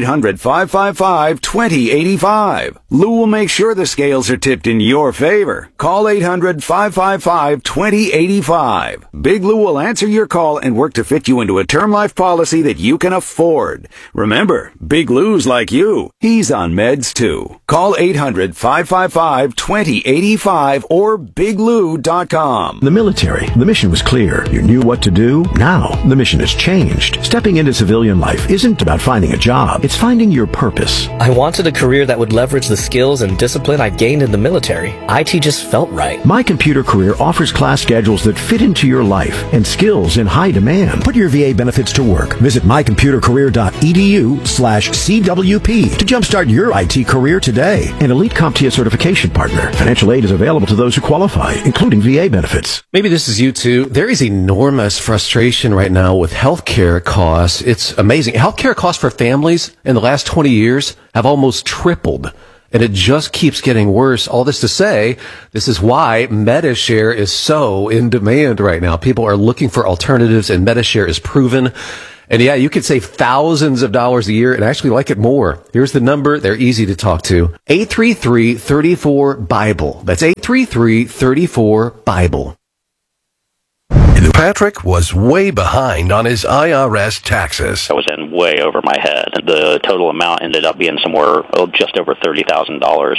800-555-2085. Lou will make sure the scales are tipped in your favor. Call 800 800-555-2085. Big Lou will answer your call and work to fit you into a term life policy that you can afford. Remember, Big Lou's like you. He's on meds too. Call 800-555-2085 or biglou.com. The military, the mission was clear. You knew what to do. Now, the mission has changed. Stepping into civilian life isn't about finding a job. It's finding your purpose. I wanted a career that would leverage the skills and discipline I gained in the military. IT just felt right. My Computer Career offers class schedules that fit into your life and skills in high demand. Put your VA benefits to work. Visit mycomputercareer.edu/CWP to jumpstart your IT career today. An elite CompTIA certification partner. Financial aid is available to those who qualify, including VA benefits. Maybe this is you too. There is enormous frustration right now with healthcare costs. It's amazing. Healthcare costs for families in the last 20 years have almost tripled. And it just keeps getting worse. All this to say, this is why Medi-Share is so in demand right now. People are looking for alternatives, and Medi-Share is proven. And yeah, you could save thousands of dollars a year and actually like it more. Here's the number. They're easy to talk to. 833-34-BIBLE. That's 833-34-BIBLE. Patrick was way behind on his IRS taxes. I was in way over my head. The total amount ended up being somewhere just over $30,000.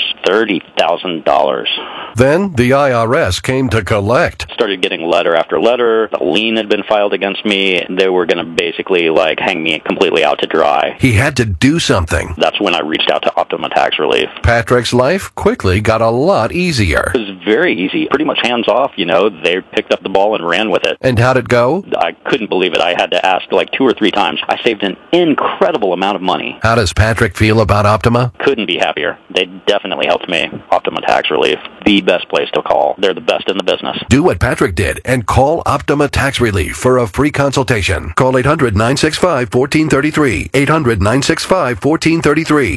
$30,000. Then the IRS came to collect. Started getting letter after letter. A lien had been filed against me. They were going to basically hang me completely out to dry. He had to do something. That's when I reached out to Optima Tax Relief. Patrick's life quickly got a lot easier. It was very easy. Pretty much hands off, They picked up the ball and ran with it. And how'd it go? I couldn't believe it. I had to ask 2 or 3 times. I saved an incredible amount of money. How does Patrick feel about Optima? Couldn't be happier. They definitely helped me. Optima Tax Relief, the best place to call. They're the best in the business. Do what Patrick did and call Optima Tax Relief for a free consultation. Call 800-965-1433. 800-965-1433.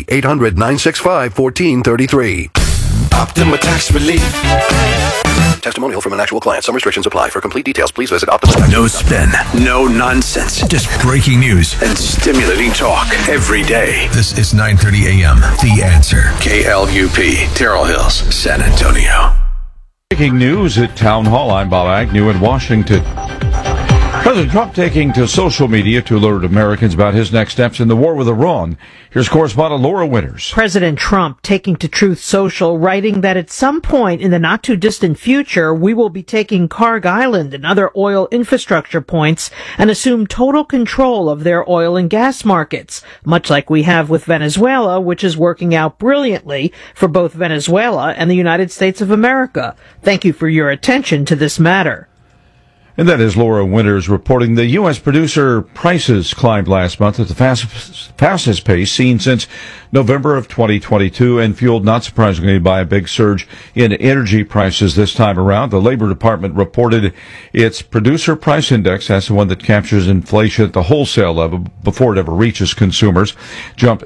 800-965-1433. Optima Tax Relief. Testimonial from an actual client. Some restrictions apply. For complete details, please visit Optima. No spin, no nonsense, just breaking news and stimulating talk every day. This is 9:30 a.m. The Answer. KLUP, Terrell Hills, San Antonio. Breaking news at Town Hall. I'm Bob Agnew in Washington. President Trump taking to social media to alert Americans about his next steps in the war with Iran. Here's correspondent Laura Winters. President Trump taking to Truth Social, writing that at some point in the not-too-distant future, we will be taking Karg Island and other oil infrastructure points and assume total control of their oil and gas markets, much like we have with Venezuela, which is working out brilliantly for both Venezuela and the United States of America. Thank you for your attention to this matter. And that is Laura Winters reporting. The U.S. producer prices climbed last month at the fastest pace seen since November of 2022 and fueled, not surprisingly, by a big surge in energy prices this time around. The Labor Department reported its producer price index, that's the one that captures inflation at the wholesale level before it ever reaches consumers, jumped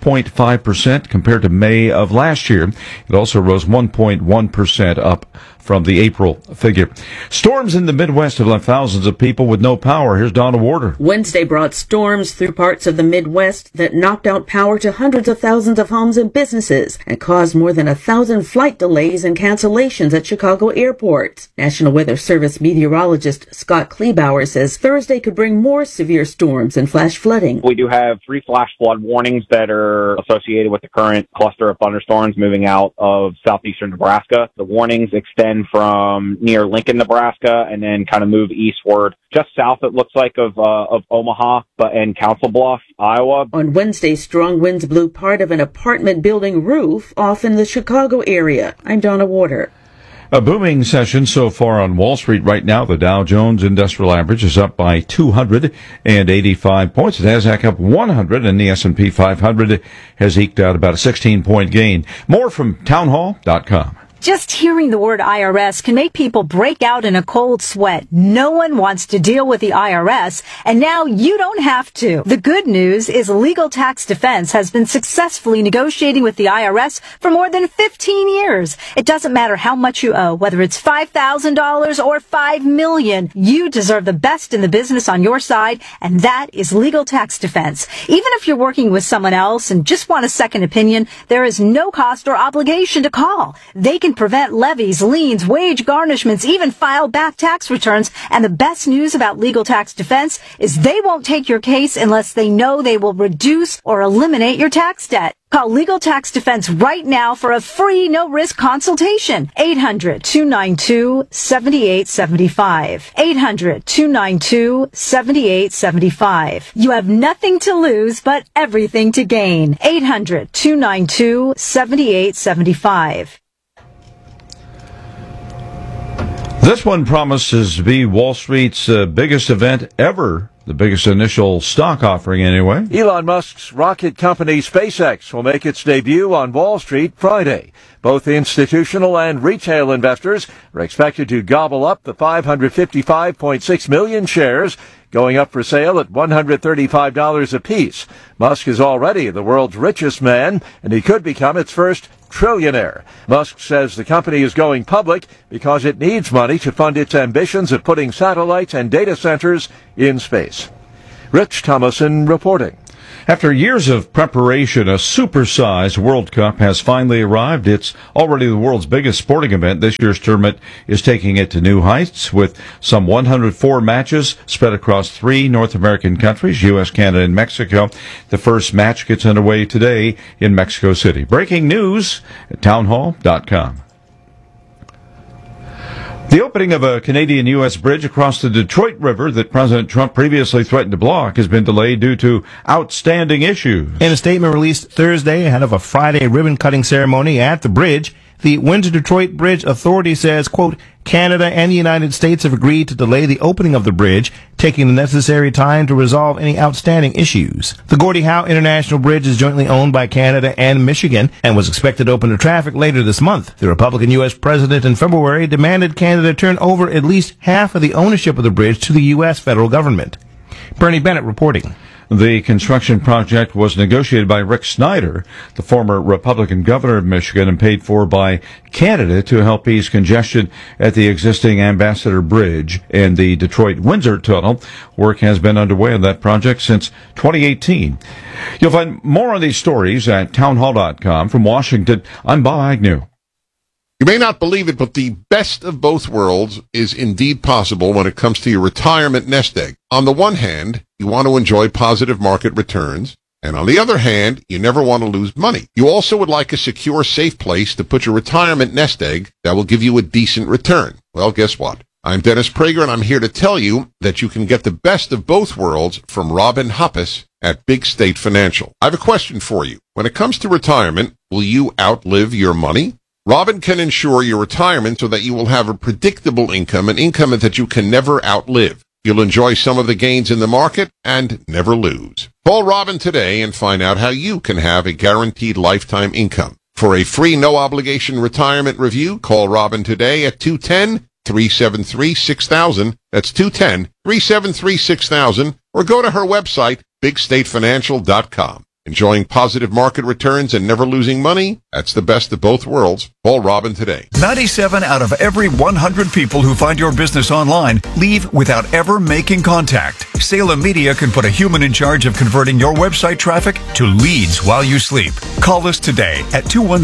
6.5% compared to May of last year. It also rose 1.1% up from the April figure. Storms in the Midwest have left thousands of people with no power. Here's Donna Warder. Wednesday brought storms through parts of the Midwest that knocked out power to hundreds of thousands of homes and businesses and caused more than 1,000 flight delays and cancellations at Chicago Airport. National Weather Service meteorologist Scott Kleebauer says Thursday could bring more severe storms and flash flooding. We do have 3 flash flood warnings that are associated with the current cluster of thunderstorms moving out of southeastern Nebraska. The warnings extend from near Lincoln, Nebraska, and then kind of move eastward just south, it looks like, of Omaha and Council Bluff, Iowa. On Wednesday, strong winds blew part of an apartment building roof off in the Chicago area. I'm Donna Warder. A booming session so far on Wall Street right now. The Dow Jones Industrial Average is up by 285 points. The Nasdaq up 100, and the S&P 500 has eked out about a 16-point gain. More from townhall.com. Just hearing the word IRS can make people break out in a cold sweat. No one wants to deal with the IRS, and now you don't have to. The good news is Legal Tax Defense has been successfully negotiating with the IRS for more than 15 years. It doesn't matter how much you owe, whether it's $5,000 or $5 million. You deserve the best in the business on your side, and that is Legal Tax Defense. Even if you're working with someone else and just want a second opinion, there is no cost or obligation to call. They can can prevent levies, liens, wage garnishments, even file back tax returns. And the best news about Legal Tax Defense is they won't take your case unless they know they will reduce or eliminate your tax debt. Call Legal Tax Defense right now for a free, no-risk consultation. 800-292-7875. 800-292-7875. You have nothing to lose, but everything to gain. 800-292-7875. This one promises to be Wall Street's biggest event ever. The biggest initial stock offering, anyway. Elon Musk's rocket company SpaceX will make its debut on Wall Street Friday. Both institutional and retail investors are expected to gobble up the 555.6 million shares, going up for sale at $135 apiece. Musk is already the world's richest man, and he could become its first trillionaire. Musk says the company is going public because it needs money to fund its ambitions of putting satellites and data centers in space. Rich Thomason reporting. After years of preparation, a supersized World Cup has finally arrived. It's already the world's biggest sporting event. This year's tournament is taking it to new heights with some 104 matches spread across 3 North American countries, U.S., Canada, and Mexico. The first match gets underway today in Mexico City. Breaking news at townhall.com. The opening of a Canadian-U.S. bridge across the Detroit River that President Trump previously threatened to block has been delayed due to outstanding issues. In a statement released Thursday ahead of a Friday ribbon-cutting ceremony at the bridge, the Windsor Detroit Bridge Authority says, quote, Canada and the United States have agreed to delay the opening of the bridge, taking the necessary time to resolve any outstanding issues. The Gordie Howe International Bridge is jointly owned by Canada and Michigan and was expected to open to traffic later this month. The Republican U.S. president in February demanded Canada turn over at least half of the ownership of the bridge to the U.S. federal government. Bernie Bennett reporting. The construction project was negotiated by Rick Snyder, the former Republican governor of Michigan, and paid for by Canada to help ease congestion at the existing Ambassador Bridge and the Detroit-Windsor Tunnel. Work has been underway on that project since 2018. You'll find more on these stories at townhall.com. From Washington, I'm Bob Agnew. You may not believe it, but the best of both worlds is indeed possible when it comes to your retirement nest egg. On the one hand, you want to enjoy positive market returns, and on the other hand, you never want to lose money. You also would like a secure, safe place to put your retirement nest egg that will give you a decent return. Well, guess what? I'm Dennis Prager, and I'm here to tell you that you can get the best of both worlds from Robin Hoppus at Big State Financial. I have a question for you. When it comes to retirement, will you outlive your money? Robin can ensure your retirement so that you will have a predictable income, an income that you can never outlive. You'll enjoy some of the gains in the market and never lose. Call Robin today and find out how you can have a guaranteed lifetime income. For a free, no-obligation retirement review, call Robin today at 210-373-6000. That's 210-373-6000. Or go to her website, bigstatefinancial.com. Enjoying positive market returns and never losing money? That's the best of both worlds. Call Robin today. 97 out of every 100 people who find your business online leave without ever making contact. Salem Media can put a human in charge of converting your website traffic to leads while you sleep. Call us today at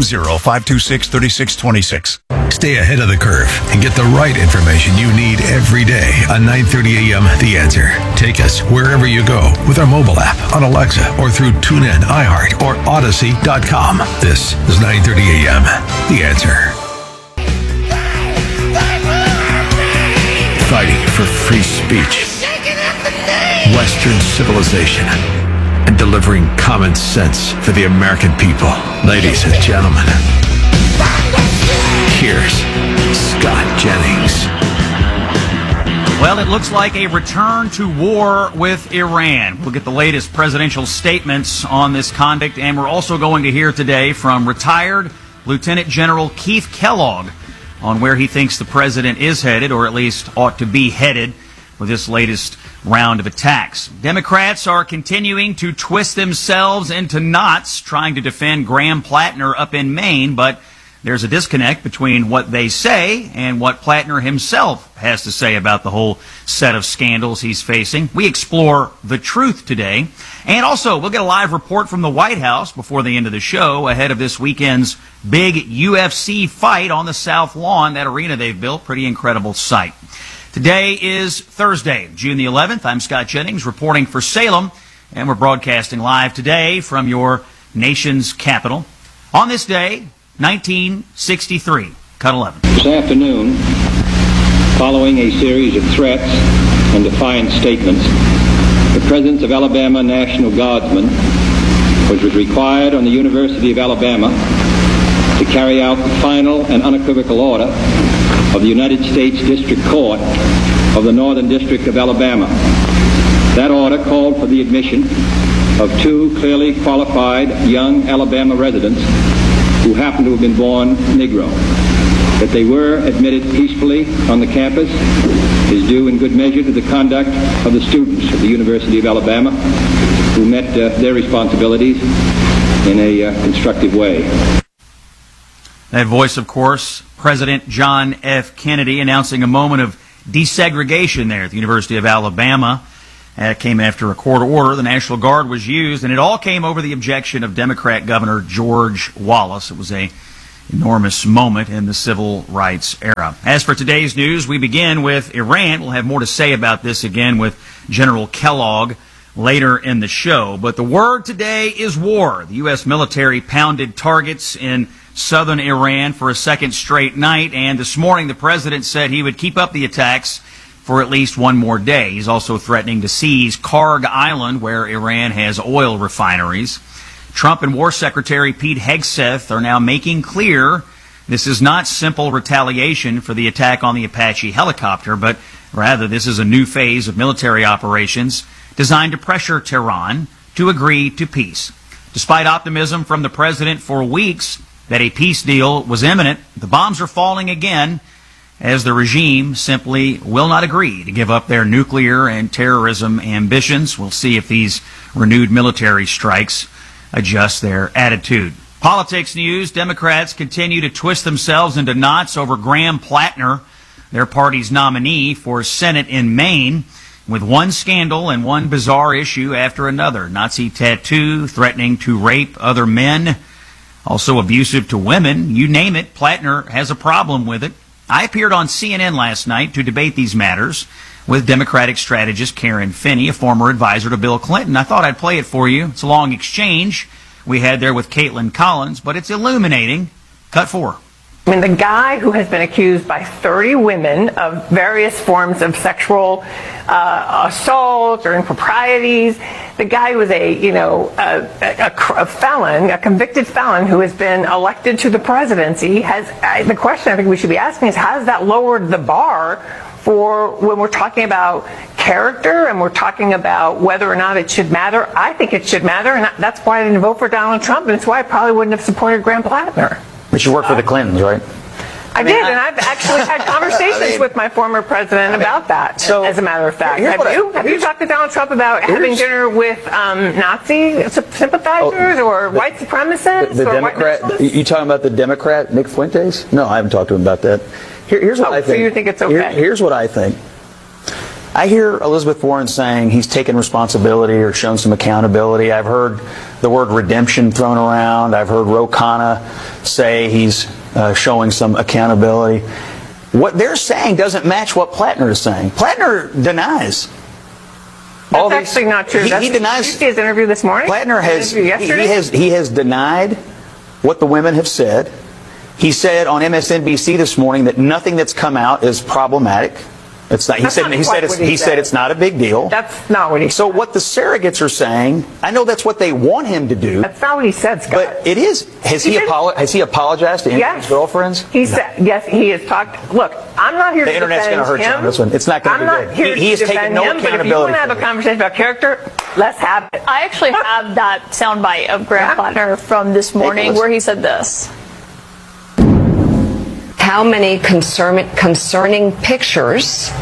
210-526-3626. Stay ahead of the curve and get the right information you need every day on 9:30 a.m. The Answer. Take us wherever you go with our mobile app on Alexa or through TuneIn, iHeart, or Odyssey.com. This is 9:30 a.m. The Answer. Fighting for free speech, Western civilization, and delivering common sense for the American people. Ladies and gentlemen, here's Scott Jennings. Well, it looks like a return to war with Iran. We'll get the latest presidential statements on this conflict, and we're also going to hear today from retired Lieutenant General Keith Kellogg on where he thinks the president is headed, or at least ought to be headed, with this latest round of attacks. Democrats are continuing to twist themselves into knots trying to defend Graham Plattner up in Maine, but there's a disconnect between what they say and what Plattner himself has to say about the whole set of scandals he's facing. We explore the truth today. And also, we'll get a live report from the White House before the end of the show ahead of this weekend's big UFC fight on the South Lawn, that arena they've built. Pretty incredible sight. Today is Thursday, June the 11th. I'm Scott Jennings reporting for Salem, and we're broadcasting live today from your nation's capital. On this day, 1963, cut 11. This afternoon, following a series of threats and defiant statements, the presence of Alabama National Guardsmen, which was required on the University of Alabama to carry out the final and unequivocal order of the United States District Court of the Northern District of Alabama. That order called for the admission of two clearly qualified young Alabama residents who happened to have been born Negro. That they were admitted peacefully on the campus is due in good measure to the conduct of the students of the University of Alabama who met their responsibilities in a constructive way. That voice, of course, President John F. Kennedy announcing a moment of desegregation there at the University of Alabama. That came after a court order. The National Guard was used, and it all came over the objection of Democrat Governor George Wallace. It was an enormous moment in the civil rights era. As for today's news, we begin with Iran. We'll have more to say about this again with General Kellogg later in the show. But the word today is war. The U.S. military pounded targets in southern Iran for a second straight night, and this morning the president said he would keep up the attacks for at least one more day. He's also threatening to seize Karg Island, where Iran has oil refineries. Trump and War Secretary Pete Hegseth are now making clear this is not simple retaliation for the attack on the Apache helicopter, but rather this is a new phase of military operations designed to pressure Tehran to agree to peace. Despite optimism from the president for weeks that a peace deal was imminent, the bombs are falling again, as the regime simply will not agree to give up their nuclear and terrorism ambitions. We'll see if these renewed military strikes adjust their attitude. Politics news, Democrats continue to twist themselves into knots over Graham Plattner, their party's nominee for Senate in Maine, with one scandal and one bizarre issue after another. Nazi tattoo, threatening to rape other men, also abusive to women. You name it, Plattner has a problem with it. I appeared on CNN last night to debate these matters with Democratic strategist Karen Finney, a former advisor to Bill Clinton. I thought I'd play it for you. It's a long exchange we had there with Caitlin Collins, but it's illuminating. Cut 4. I mean, the guy who has been accused by 30 women of various forms of sexual assault or improprieties, the guy was a felon, a convicted felon who has been elected to the presidency. The question I think we should be asking is, how has that lowered the bar for when we're talking about character and we're talking about whether or not it should matter? I think it should matter, and that's why I didn't vote for Donald Trump, and it's why I probably wouldn't have supported Graham Plattner. But you work for the Clintons, right? I did, and I've actually had conversations with my former president about that, so, as a matter of fact. Have you talked to Donald Trump about having dinner with Nazi sympathizers or white supremacists? The Democrat, you talking about the Democrat, Nick Fuentes? No, I haven't talked to him about that. Here's what I think. So you think it's okay? Here's what I think. I hear Elizabeth Warren saying he's taken responsibility or shown some accountability. I've heard the word redemption thrown around. I've heard Ro Khanna say he's showing some accountability. What they're saying doesn't match what Plattner is saying. Plattner denies. That's actually not true. He denies. Did you see his interview this morning? Plattner he has denied what the women have said. He said on MSNBC this morning that nothing that's come out is problematic. It's not. He said it's not a big deal. That's not what he said. So what the surrogates are saying, I know that's what they want him to do. That's not what he said, Scott. But it is. Has he apologized to any of his girlfriends? He said yes. He has talked. Look, I'm not here to defend him. The internet's going to hurt you on this one. It's not going to be good. I'm not here to defend him. But if you want to have a conversation about character, let's have it. I actually have that soundbite of Graham Plattner from this morning where he said this. How many concerning pictures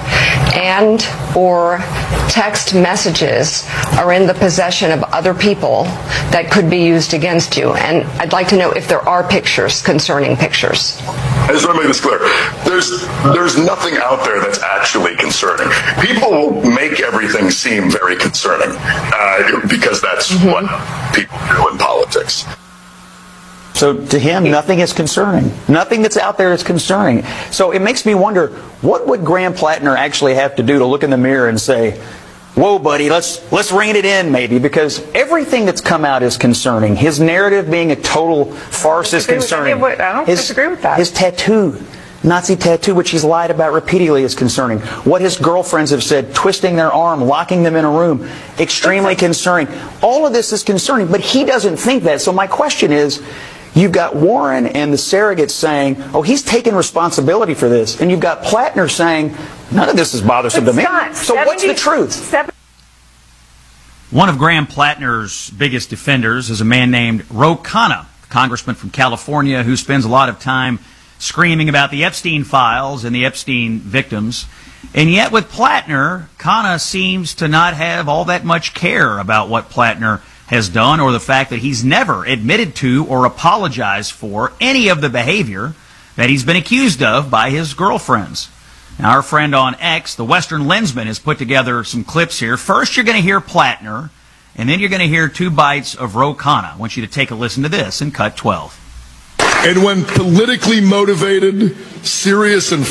and or text messages are in the possession of other people that could be used against you. And I'd like to know if there are pictures, concerning pictures. I just want to make this clear. There's nothing out there that's actually concerning. People make everything seem very concerning because that's what people do in politics. So to him, nothing is concerning. Nothing that's out there is concerning. So it makes me wonder, what would Graham Plattner actually have to do to look in the mirror and say, whoa, buddy, let's rein it in maybe, because everything that's come out is concerning. His narrative being a total farce is concerning. I don't disagree with that. His tattoo, Nazi tattoo, which he's lied about repeatedly, is concerning. What his girlfriends have said, twisting their arm, locking them in a room, extremely concerning. All of this is concerning, but he doesn't think that. So my question is, you've got Warren and the surrogates saying, oh, he's taking responsibility for this. And you've got Plattner saying, none of this is bothersome to me. So what's the truth? One of Graham Plattner's biggest defenders is a man named Ro Khanna, congressman from California who spends a lot of time screaming about the Epstein files and the Epstein victims. And yet with Plattner, Khanna seems to not have all that much care about what Plattner has done, or the fact that he's never admitted to or apologized for any of the behavior that he's been accused of by his girlfriends. Now, our friend on X, the Western Lensman, has put together some clips here. First, you're going to hear Plattner, and then you're going to hear 2 bites of Ro Khanna. I want you to take a listen to this in Cut 12. And when politically motivated, serious and